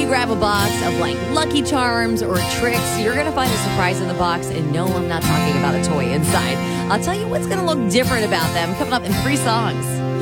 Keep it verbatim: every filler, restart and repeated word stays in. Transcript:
grab a box of like Lucky Charms or tricks, you're going to find a surprise in the box. And no, I'm not talking about a toy inside. I'll tell you what's going to look different about them coming up in three songs.